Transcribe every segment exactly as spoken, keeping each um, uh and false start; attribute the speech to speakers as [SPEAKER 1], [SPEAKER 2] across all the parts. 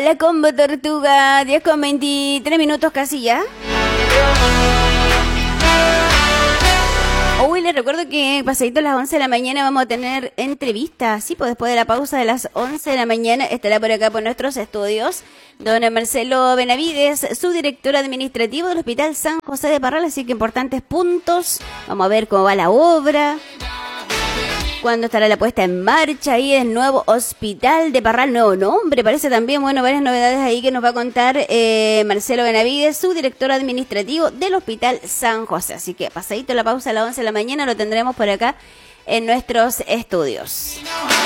[SPEAKER 1] la Combo Tortuga, diez con veintitrés minutos casi ya. Hoy les recuerdo que pasadito a las once de la mañana vamos a tener entrevista. Sí, pues después de la pausa de las once de la mañana estará por acá por nuestros estudios don Marcelo Benavides, subdirector administrativo del Hospital San José de Parral. Así que importantes puntos. Vamos a ver cómo va la obra, cuándo estará la puesta en marcha ahí del nuevo Hospital de Parral, nuevo nombre, parece también, bueno, varias novedades ahí que nos va a contar eh, Marcelo Benavides, subdirector administrativo del Hospital San José. Así que pasadito la pausa a las once de la mañana lo tendremos por acá en nuestros estudios.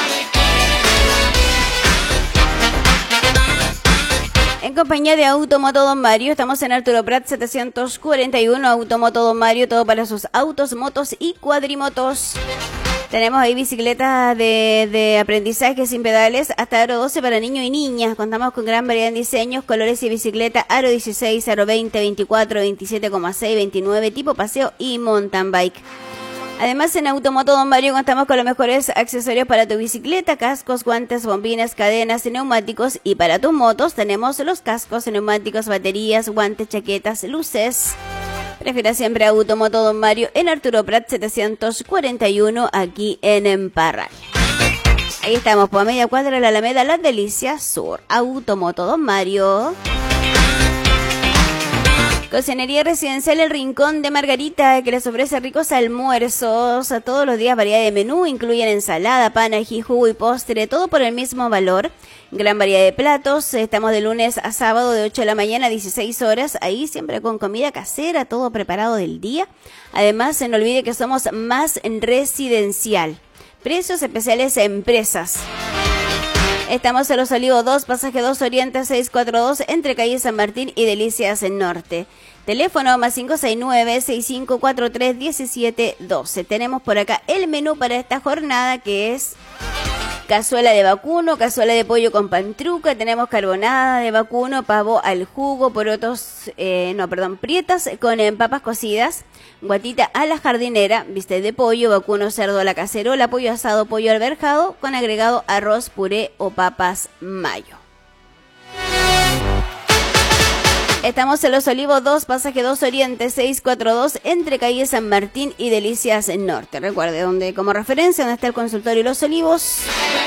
[SPEAKER 1] En compañía de Automoto Don Mario, estamos en Arturo Prat setecientos cuarenta y uno, Automoto Don Mario, todo para sus autos, motos y cuadrimotos. Tenemos ahí bicicletas de, de aprendizaje sin pedales hasta aro doce para niños y niñas. Contamos con gran variedad en diseños, colores y bicicleta aro dieciséis, aro veinte, veinticuatro, veintisiete coma seis, veintinueve, tipo paseo y mountain bike. Además, en Automoto Don Mario contamos con los mejores accesorios para tu bicicleta, cascos, guantes, bombinas, cadenas y neumáticos. Y para tus motos tenemos los cascos, neumáticos, baterías, guantes, chaquetas, luces. Prefiera siempre Automoto Don Mario en Arturo Prat setecientos cuarenta y uno, aquí en Parral. Ahí estamos, por media cuadra de la Alameda Las Delicias Sur. Automoto Don Mario. Cocinería Residencial El Rincón de Margarita, que les ofrece ricos almuerzos a todos los días, variedad de menú, incluyen ensalada, pan, ají, jugo y postre, todo por el mismo valor. Gran variedad de platos, estamos de lunes a sábado de ocho de la mañana a dieciséis horas, ahí siempre con comida casera, todo preparado del día. Además, no olvide que somos más residencial. Precios especiales a empresas. Estamos en Los Olivos dos, pasaje dos Oriente seiscientos cuarenta y dos, entre calle San Martín y Delicias Norte. Teléfono más cinco seis nueve, seis cinco cuatro tres, uno siete uno dos. Tenemos por acá el menú para esta jornada, que es cazuela de vacuno, cazuela de pollo con pantruca, tenemos carbonada de vacuno, pavo al jugo, porotos, eh, no, perdón, prietas con eh, papas cocidas, guatita a la jardinera, bistec de pollo, vacuno cerdo a la cacerola, pollo asado, pollo alberjado, con agregado arroz, puré o papas mayo. Estamos en Los Olivos dos, pasaje dos Oriente seiscientos cuarenta y dos, entre calle San Martín y Delicias Norte. Recuerde, donde como referencia, donde está el consultorio Los Olivos.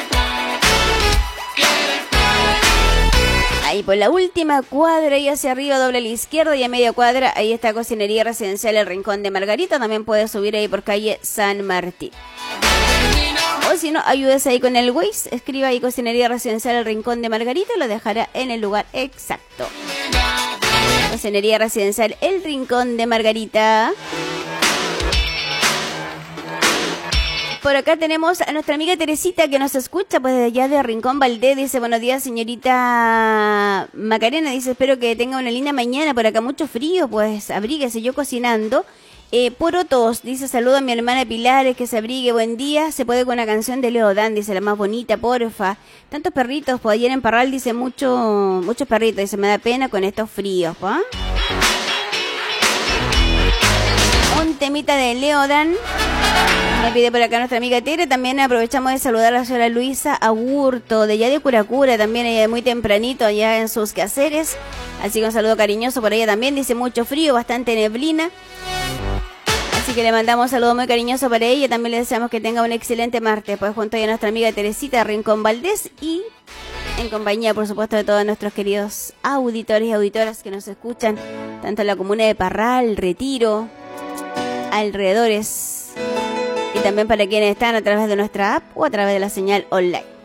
[SPEAKER 1] Ahí por la última cuadra y hacia arriba, doble a la izquierda y a media cuadra, ahí está Cocinería Residencial El Rincón de Margarita. También puede subir ahí por calle San Martín. O si no, ayúdese ahí con el Waze, escriba ahí Cocinería Residencial El Rincón de Margarita y lo dejará en el lugar exacto. Cocinería Residencial El Rincón de Margarita. Por acá tenemos a nuestra amiga Teresita, que nos escucha pues desde allá de Rincón Valdés. Dice, buenos días, señorita Macarena. Dice, espero que tenga una linda mañana. Por acá mucho frío, pues abríguese, yo cocinando. Eh, Porotos, dice, saludo a mi hermana Pilar, que se abrigue, buen día. Se puede con una canción de Leo Dan, dice, la más bonita, porfa. Tantos perritos, pues ayer en Parral, dice, mucho, muchos perritos. Dice, me da pena con estos fríos, ¿pues? Un temita de Leo Dan. Me pide por acá nuestra amiga Tere. También aprovechamos de saludar a la señora Luisa Agurto, de allá de Curacura, también ella muy tempranito allá en sus quehaceres. Así que un saludo cariñoso por ella también. Dice, mucho frío, bastante neblina. Así que le mandamos un saludo muy cariñoso para ella. También le deseamos que tenga un excelente martes, pues junto a nuestra amiga Teresita Rincón Valdés y en compañía, por supuesto, de todos nuestros queridos auditores y auditoras que nos escuchan, tanto en la comuna de Parral, Retiro, alrededores, y también para quienes están a través de nuestra app o a través de la señal online.